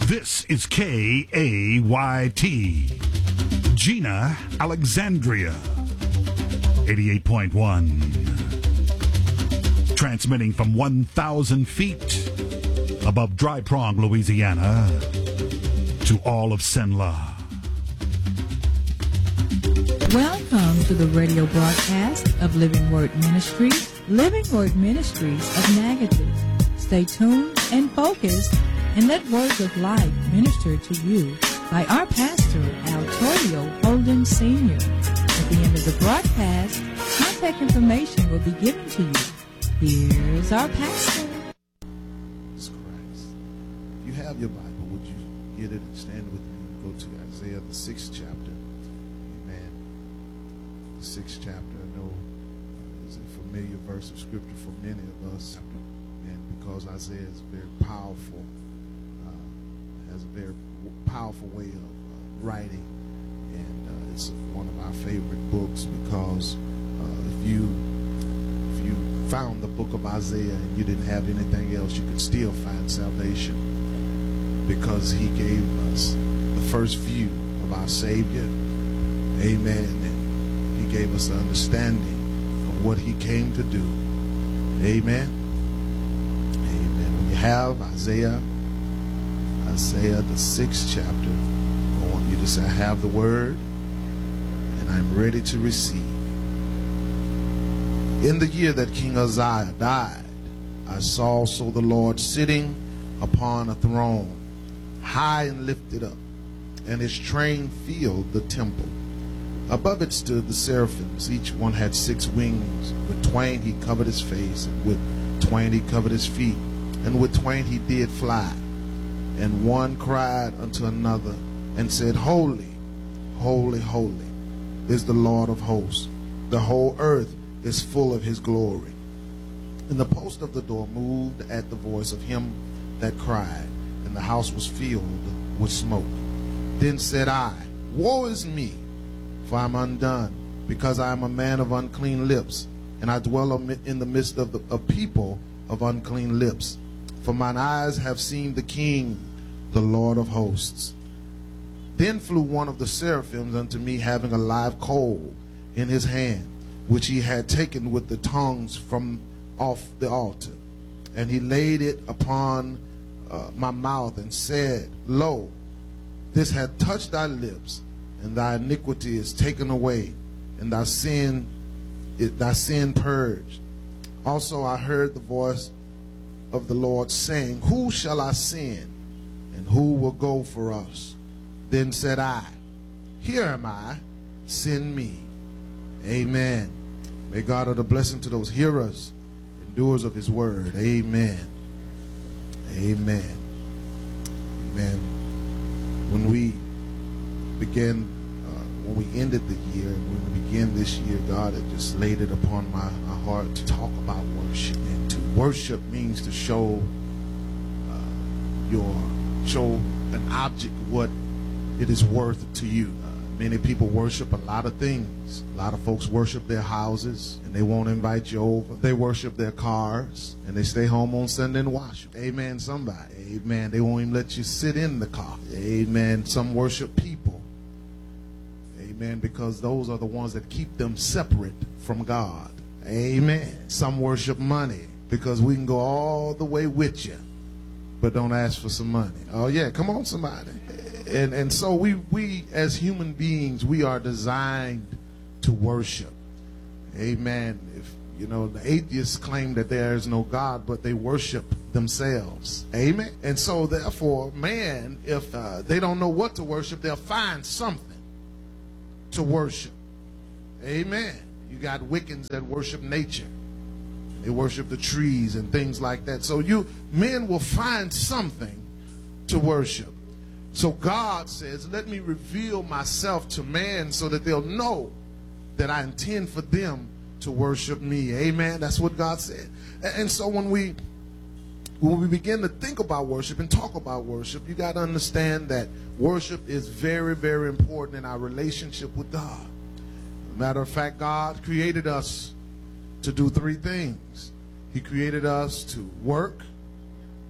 This is K-A-Y-T. Gina, Alexandria. 88.1. Transmitting from 1,000 feet above Dry Prong, Louisiana, to all of Cenla. Welcome to the radio broadcast of Living Word Ministries, Living Word Ministries of Negative. Stay tuned and focused and let words of life minister to you by our pastor, Altorio Holden Sr. At the end of the broadcast, contact information will be given to you. Here's our pastor. Jesus Christ. If you have your Bible, would you get it and stand with me? Go to Isaiah, the 6th chapter. Amen. The 6th chapter, I know, is a familiar verse of Scripture for many of us. And because Isaiah is very powerful, has a very powerful way of writing. And it's one of our favorite books because if you found the book of Isaiah and you didn't have anything else, you could still find salvation because he gave us the first view of our Savior. Amen. And he gave us the understanding of what he came to do. Amen. Amen. When you have Isaiah, the 6th chapter, I want you to say, I have the word and I'm ready to receive. In the year that King Uzziah died, I saw also the Lord sitting upon a throne, high and lifted up, and his train filled the temple. Above it stood the seraphims. Each one had 6 wings. With twain he covered his face, and with twain he covered his feet, and with twain he did fly. And one cried unto another and said, Holy, holy, holy is the Lord of hosts. The whole earth is full of his glory. And the post of the door moved at the voice of him that cried, and the house was filled with smoke. Then said I, Woe is me, for I am undone, because I am a man of unclean lips, and I dwell in the midst of a people of unclean lips. For mine eyes have seen the King, the Lord of hosts. Then flew one of the seraphims unto me, having a live coal in his hand, which he had taken with the tongues from off the altar. And he laid it upon my mouth and said, Lo, this hath touched thy lips, and thy iniquity is taken away, and thy sin purged. Also I heard the voice of the Lord saying, Who shall I send, and who will go for us? Then said I, Here am I, send me. Amen. May God add a blessing to those hearers and doers of his word. Amen. Amen. Amen. When we ended the year, when we began this year, God had just laid it upon my heart to talk about worship. And to worship means to show an object what it is worth to you. Many people worship a lot of things. A lot of folks worship their houses and they won't invite you over. They worship their cars and they stay home on Sunday and watch. Amen, somebody. Amen. They won't even let you sit in the car. Amen. Some worship people. Amen. Because those are the ones that keep them separate from God. Amen. Some worship money because we can go all the way with you, but don't ask for some money. Oh yeah, come on somebody. And so we as human beings, we are designed to worship. Amen. If the atheists claim that there is no God, but they worship themselves. Amen. And so therefore, man, if they don't know what to worship, they'll find something to worship. Amen. You got Wiccans that worship nature. They worship the trees and things like that. So men will find something to worship. So God says, let me reveal myself to man so that they'll know that I intend for them to worship me. Amen. That's what God said. And so when we begin to think about worship and talk about worship, you got to understand that worship is very, very important in our relationship with God. Matter of fact, God created us to do 3 things. He created us to work.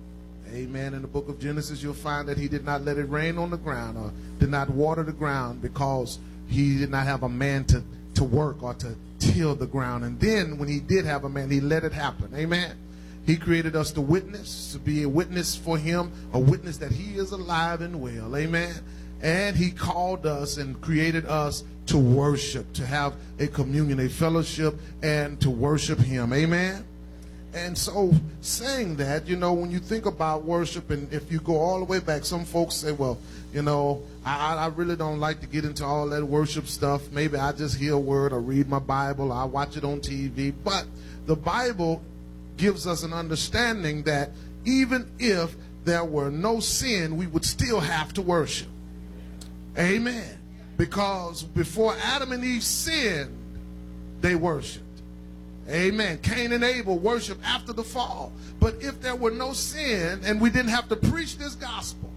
Amen. In the book of Genesis, you'll find that he did not let it rain on the ground or did not water the ground because he did not have a man to work or to till the ground. And then when he did have a man, he let it happen. Amen. He created us to witness, to be a witness for him, a witness that he is alive and well. Amen. And he called us and created us to worship, to have a communion, a fellowship, and to worship him. Amen. And so saying that, you know, when you think about worship, and if you go all the way back, some folks say, well, you know, I really don't like to get into all that worship stuff. Maybe I just hear a word or read my Bible, or I watch it on TV. But the Bible gives us an understanding that even if there were no sin, we would still have to worship. Amen. Because before Adam and Eve sinned, they worshiped. Amen. Cain and Abel worshiped after the fall. But if there were no sin and we didn't have to preach this gospel,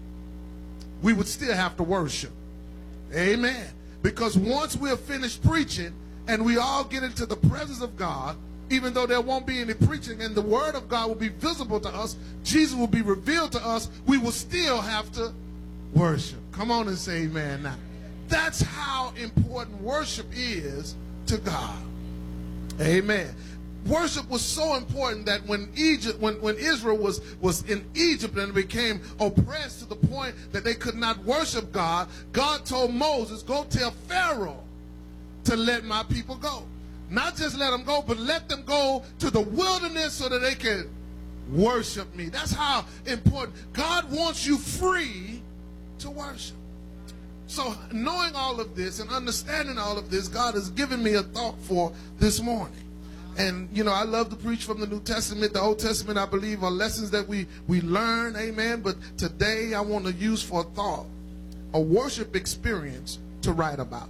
we would still have to worship. Amen. Because once we're finished preaching and we all get into the presence of God, even though there won't be any preaching and the word of God will be visible to us, Jesus will be revealed to us, we will still have to worship. Come on and say amen now. That's how important worship is to God. Amen. Worship was so important that when Israel was in Egypt and became oppressed to the point that they could not worship God, God told Moses, go tell Pharaoh to let my people go. Not just let them go, but let them go to the wilderness so that they can worship me. That's how important. God wants you free to worship. So knowing all of this and understanding all of this, God has given me a thought for this morning. And, you know, I love to preach from the New Testament. The Old Testament, I believe, are lessons that we learn. Amen. But today I want to use for a thought a worship experience to write about.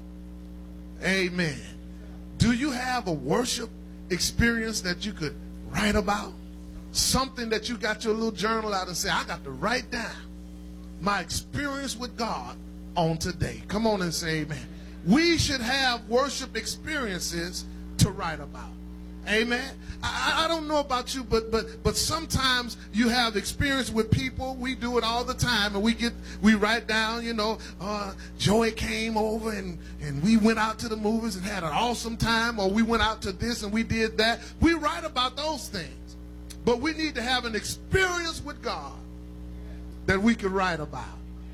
Amen. Do you have a worship experience that you could write about? Something that you got your little journal out and say, I got to write down my experience with God on today. Come on and say amen. We should have worship experiences to write about. Amen. I don't know about you, but sometimes you have experience with people. We do it all the time, and we write down, you know, Joey came over and we went out to the movies and had an awesome time, or we went out to this and we did that. We write about those things, but we need to have an experience with God that we could write about.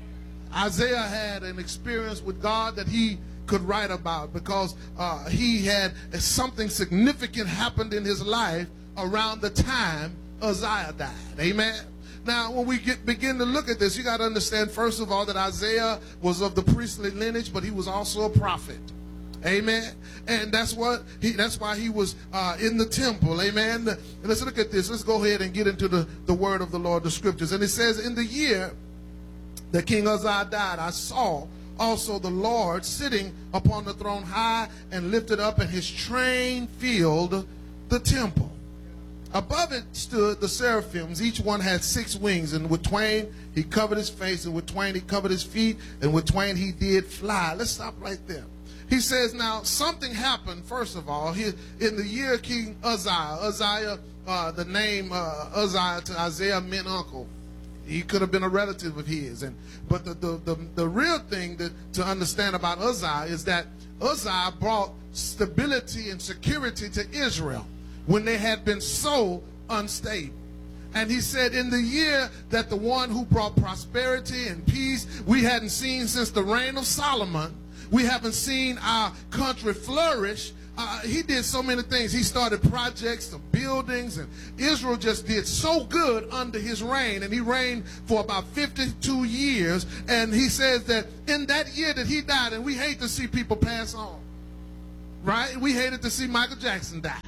Isaiah had an experience with God that he could write about because he had something significant happened in his life around the time Uzziah died. Amen. Now, when we begin to look at this, you got to understand, first of all, that Isaiah was of the priestly lineage, but he was also a prophet. Amen. And that's why he was in the temple. Amen. Let's look at this. Let's go ahead and get into the word of the Lord, the scriptures. And it says, in the year that King Uzziah died, I saw also the Lord sitting upon the throne high and lifted up, and his train filled the temple. Above it stood the seraphims. Each one had 6 wings, and with twain he covered his face, and with twain he covered his feet, and with twain he did fly. Let's stop right there. He says, now something happened, first of all, in the year King Uzziah, the name Uzziah to Isaiah meant uncle. He could have been a relative of his. But the real thing to understand about Uzziah is that Uzziah brought stability and security to Israel when they had been so unstable. And he said, in the year that the one who brought prosperity and peace we hadn't seen since the reign of Solomon, we haven't seen our country flourish. He did so many things. He started projects, the buildings, and Israel just did so good under his reign. And he reigned for about 52 years. And he says that in that year that he died, and we hate to see people pass on, right? We hated to see Michael Jackson die.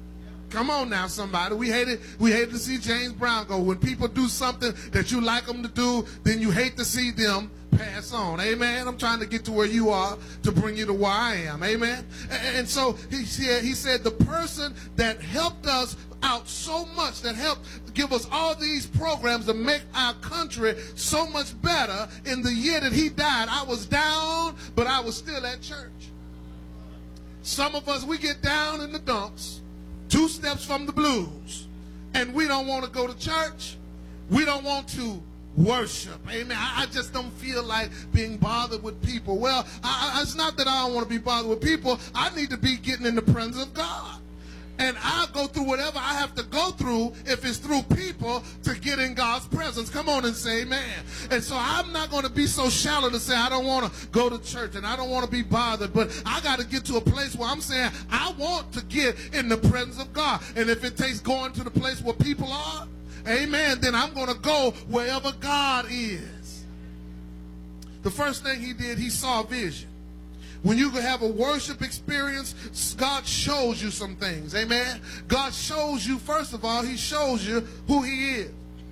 Come on now, somebody. We hated to see James Brown go. When people do something that you like them to do, then you hate to see them pass on. Amen. I'm trying to get to where you are to bring you to where I am. Amen. And so he said the person that helped us out so much, that helped give us all these programs to make our country so much better, in the year that he died, I was down, but I was still at church. Some of us, we get down in the dumps, 2 steps from the blues, and we don't want to go to church. We don't want to worship. Amen. I just don't feel like being bothered with people. Well, it's not that I don't want to be bothered with people. I need to be getting in the presence of God. And I'll go through whatever I have to go through if it's through people to get in God's presence. Come on and say amen. And so I'm not going to be so shallow to say I don't want to go to church and I don't want to be bothered. But I got to get to a place where I'm saying I want to get in the presence of God. And if it takes going to the place where people are, amen, then I'm going to go wherever God is. The first thing he did, he saw vision. When you have a worship experience, God shows you some things. Amen. God shows you, first of all, he shows you who he is.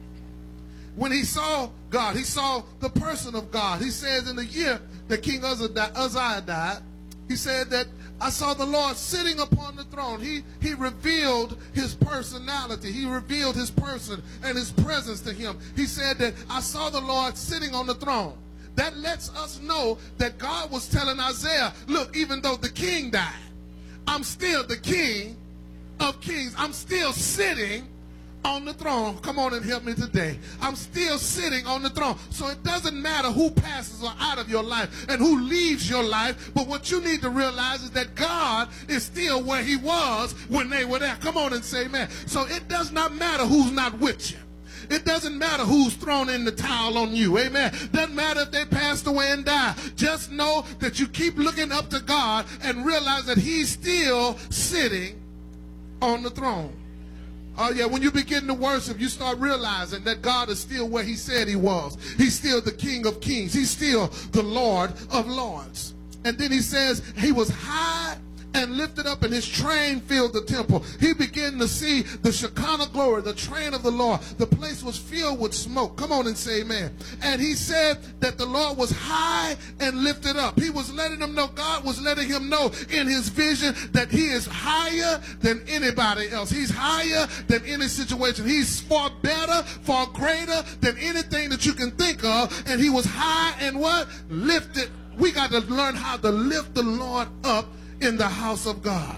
When he saw God, he saw the person of God. He says in the year that King Uzziah died, he said that I saw the Lord sitting upon the throne. He revealed his personality. He revealed his person and his presence to him. He said that I saw the Lord sitting on the throne. That lets us know that God was telling Isaiah, look, even though the king died, I'm still the King of Kings. I'm still sitting on the throne. Come on and help me today. I'm still sitting on the throne. So it doesn't matter who passes out of your life and who leaves your life, but what you need to realize is that God is still where he was when they were there. Come on and say amen. So it does not matter who's not with you. It doesn't matter who's thrown in the towel on you. Amen. Doesn't matter if they passed away and died. Just know that you keep looking up to God and realize that he's still sitting on the throne. Oh yeah, when you begin to worship, you start realizing that God is still where he said he was. He's still the King of Kings. He's still the Lord of Lords. And then he says he was high and lifted up, and his train filled the temple. He began to see the Shekinah glory, the train of the Lord. The place was filled with smoke. Come on and say amen. And he said that the Lord was high and lifted up. He was letting them know, God was letting him know in his vision that he is higher than anybody else. He's higher than any situation. He's far better, far greater than anything that you can think of. And he was high and what? Lifted. We got to learn how to lift the Lord up in the house of God.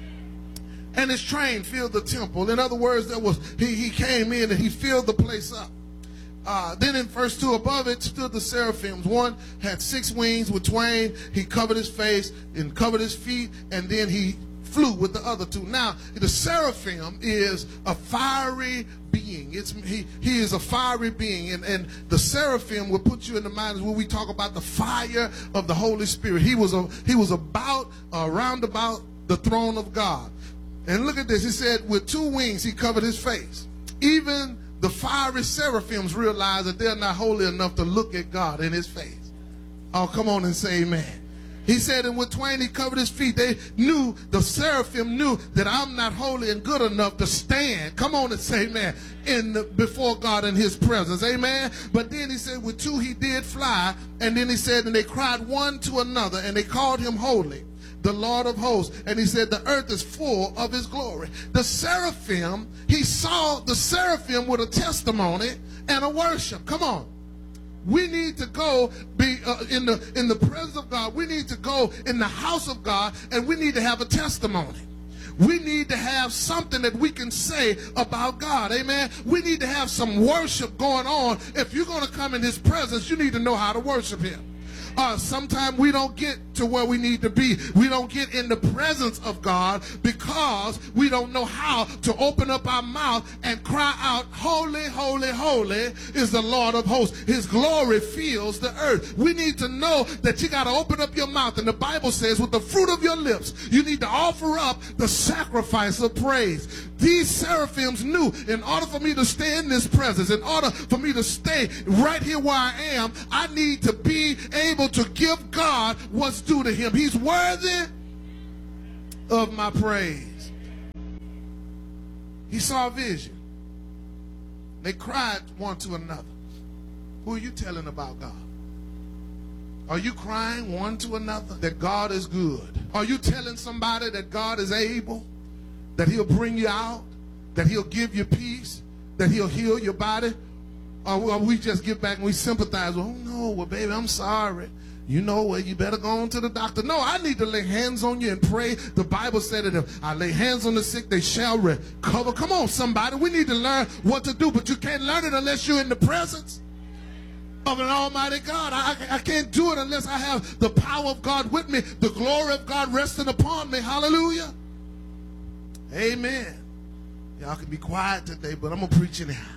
And his train filled the temple. In other words, there was he came in and he filled the place up. Then in verse 2, above it stood the seraphims. One had 6 wings, with twain he covered his face and covered his feet, and then he flew with the other 2. Now, the seraphim is a fiery being. He is a fiery being. And the seraphim will put you in the mind when we talk about the fire of the Holy Spirit. He was around about the throne of God. And look at this. He said, with 2 wings he covered his face. Even the fiery seraphims realize that they're not holy enough to look at God in his face. Oh, come on and say amen. He said, and with twain he covered his feet. They knew, the seraphim knew that I'm not holy and good enough to stand. Come on and say amen. Before God in his presence. Amen. But then he said, with 2 he did fly. And then he said, and they cried one to another, and they called him holy, the Lord of hosts. And he said, the earth is full of his glory. The seraphim, he saw the seraphim with a testimony and a worship. Come on. We need to go be in the presence of God. We need to go in the house of God, and we need to have a testimony. We need to have something that we can say about God. Amen. We need to have some worship going on. If you're going to come in his presence, you need to know how to worship him. Sometimes we don't get to where we need to be. We don't get in the presence of God because we don't know how to open up our mouth and cry out, holy, holy, holy is the Lord of hosts. His glory fills the earth. We need to know that you got to open up your mouth. And the Bible says with the fruit of your lips, you need to offer up the sacrifice of praise. These seraphims knew in order for me to stay in this presence, in order for me to stay right here where I am, I need to be able to give God what's due to him. He's worthy of my praise. He saw a vision. They cried one to another. Who are you telling about God? Are you crying one to another that God is good? Are you telling somebody that God is able? That he'll bring you out, that he'll give you peace, that he'll heal your body? Or we just get back and we sympathize. Oh, no, well, baby, I'm sorry. You know, well, you better go on to the doctor. No, I need to lay hands on you and pray. The Bible said that if I lay hands on the sick, they shall recover. Come on, somebody. We need to learn what to do, but you can't learn it unless you're in the presence of an almighty God. I can't do it unless I have the power of God with me, the glory of God resting upon me. Hallelujah. Amen. Y'all can be quiet today, but I'm going to preach anyhow.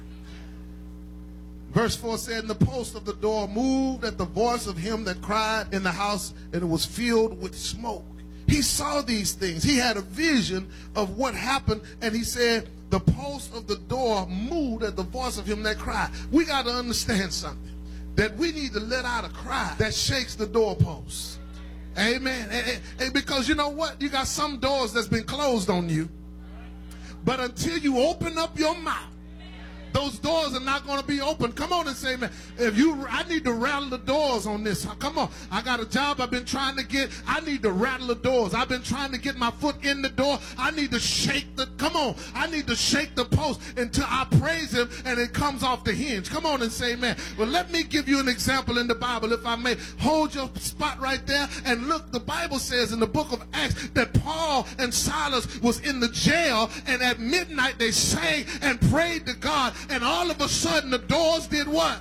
Verse 4 said, and the post of the door moved at the voice of him that cried in the house, and it was filled with smoke. He saw these things. He had a vision of what happened, and he said, the post of the door moved at the voice of him that cried. We got to understand something, that we need to let out a cry that shakes the doorpost. Amen. And because you know what? You got some doors that's been closed on you, but until you open up your mouth, those doors are not going to be open. Come on and say, man, I need to rattle the doors on this. Come on. I got a job I've been trying to get. I need to rattle the doors. I've been trying to get my foot in the door. I need to shake I need to shake the post until I praise him and it comes off the hinge. Come on and say, man. Well, let me give you an example in the Bible, if I may. Hold your spot right there and look. The Bible says in the book of Acts that Paul and Silas was in the jail, and at midnight they sang and prayed to God. And all of a sudden the doors did what?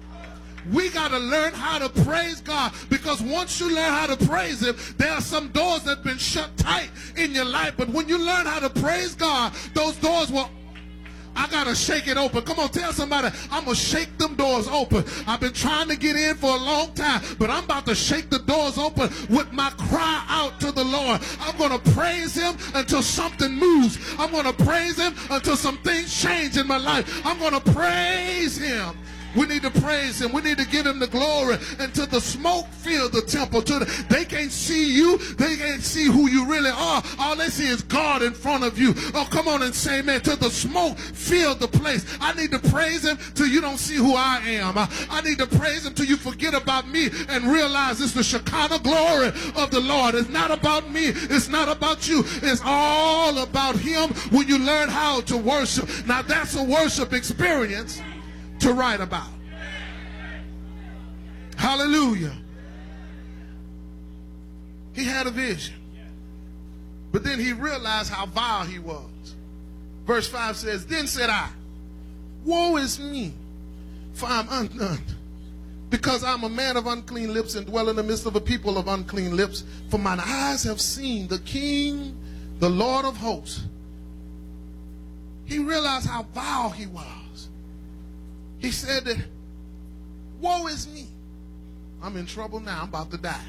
We got to learn how to praise God, because once you learn how to praise him, there are some doors that have been shut tight in your life. But when you learn how to praise God, those doors will, I got to shake it open. Come on, tell somebody, I'm going to shake them doors open. I've been trying to get in for a long time, but I'm about to shake the doors open with my cry out to the Lord. I'm going to praise him until something moves. I'm going to praise him until some things change in my life. I'm going to praise him. We need to praise him. We need to give him the glory until the smoke fills the temple. They can't see you. They can't see who you really are. All they see is God in front of you. Oh, come on and say amen. Till the smoke fills the place. I need to praise him till you don't see who I am. I need to praise him till you forget about me and realize it's the Shekinah glory of the Lord. It's not about me. It's not about you. It's all about him when you learn how to worship. Now that's a worship experience to write about. Hallelujah. He had a vision, but then he realized how vile he was. Verse 5 says, then said I, woe is me, for I'm undone, because I'm a man of unclean lips and dwell in the midst of a people of unclean lips. For mine eyes have seen the King, the Lord of hosts. He realized how vile he was. He said that, woe is me. I'm in trouble now. I'm about to die.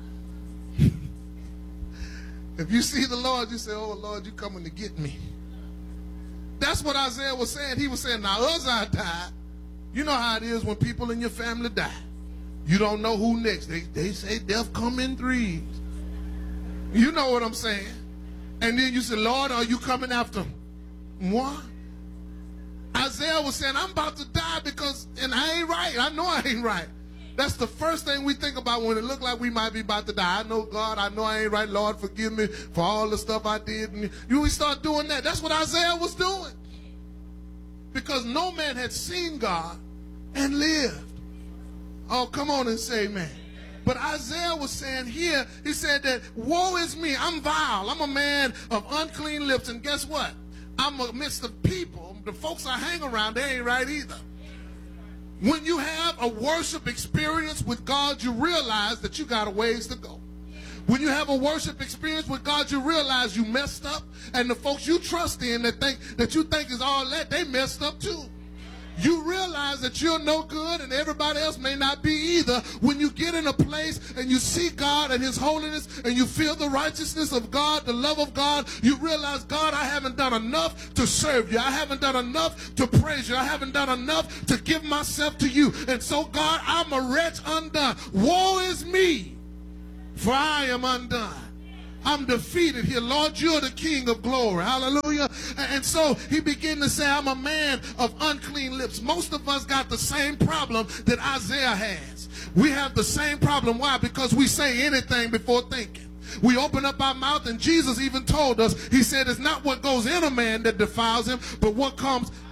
If you see the Lord, you say, oh, Lord, you coming to get me. That's what Isaiah was saying. He was saying, now Uzziah died. You know how it is when people in your family die. You don't know who next. They say death come in threes. You know what I'm saying. And then you say, Lord, are you coming after moi? Isaiah was saying, I'm about to die and I ain't right. I know I ain't right. That's the first thing we think about when it look like we might be about to die. I know, God, I know I ain't right. Lord, forgive me for all the stuff I did. And we start doing that. That's what Isaiah was doing. Because no man had seen God and lived. Oh, come on and say amen. But Isaiah was saying here, he said that, woe is me. I'm vile. I'm a man of unclean lips. And guess what? I'm amidst the people. The folks I hang around, they ain't right either. When you have a worship experience with God, you realize that you got a ways to go. When you have a worship experience with God, you realize you messed up, and the folks you trust in that you think is all that, they messed up too. You realize that you're no good and everybody else may not be either. When you get in a place and you see God and his holiness and you feel the righteousness of God, the love of God, you realize, God, I haven't done enough to serve you. I haven't done enough to praise you. I haven't done enough to give myself to you. And so, God, I'm a wretch undone. Woe is me, for I am undone. I'm defeated here. Lord, you're the King of glory. Hallelujah. And so he began to say, I'm a man of unclean lips. Most of us got the same problem that Isaiah has. We have the same problem. Why? Because we say anything before thinking. We open up our mouth, and Jesus even told us, he said, it's not what goes in a man that defiles him, but what comes out of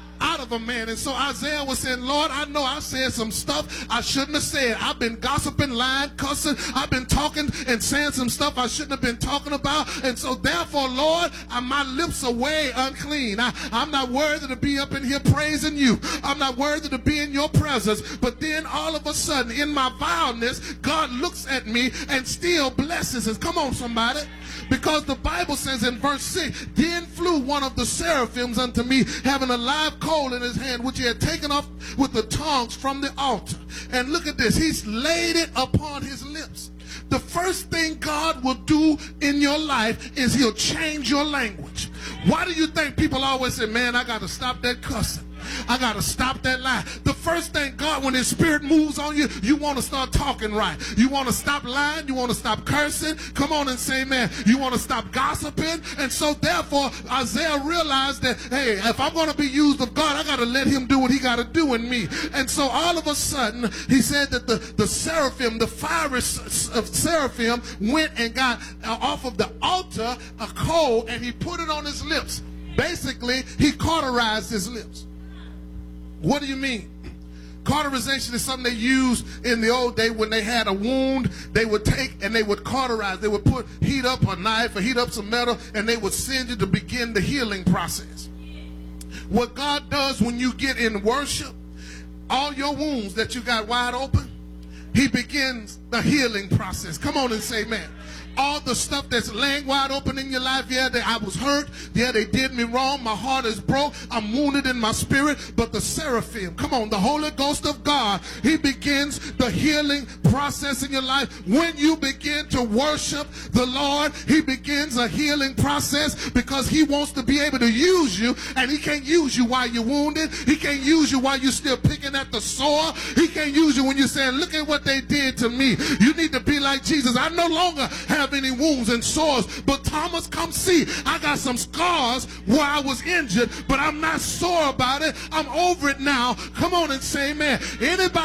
of a man. And so Isaiah was saying, Lord, I know I said some stuff I shouldn't have said. I've been gossiping, lying, cussing. I've been talking and saying some stuff I shouldn't have been talking about. And so therefore, Lord, my lips are way unclean. I'm not worthy to be up in here praising you. I'm not worthy to be in your presence. But then all of a sudden, in my vileness, God looks at me and still blesses us. Come on, somebody. Because the Bible says in verse 6, then flew one of the seraphims unto me, having a live coal in his hand, which he had taken off with the tongs from the altar. And look at this. He's laid it upon his lips. The first thing God will do in your life is he'll change your language. Why do you think people always say, man, I got to stop that cussing? I got to stop that lie. The first thing God, when his spirit moves on you, you want to start talking right. You want to stop lying. You want to stop cursing. Come on and say, man, you want to stop gossiping. And so therefore, Isaiah realized that, hey, if I'm going to be used of God, I got to let him do what he got to do in me. And so all of a sudden, he said that the seraphim, the fiery seraphim, went and got off of the altar a coal, and he put it on his lips. Basically, he cauterized his lips. What do you mean? Cauterization is something they used in the old day when they had a wound. They would take and they would cauterize. They would heat up a knife or heat up some metal, and they would send you to begin the healing process. What God does when you get in worship, all your wounds that you got wide open, he begins the healing process. Come on and say amen. All the stuff that's laying wide open in your life, yeah, I was hurt. Yeah, they did me wrong. My heart is broke. I'm wounded in my spirit. But the seraphim, come on, the Holy Ghost of God, he begins the healing process in your life. When you begin to worship the Lord, he begins a healing process because he wants to be able to use you, and he can't use you while you're wounded. He can't use you while you're still picking at the sore. He can't use you when you're saying, look at what they did to me. You need to be like Jesus. I no longer have any wounds and sores, but Thomas, come see, I got some scars where I was injured, but I'm not sore about it. I'm over it now. Come on and say amen. Anybody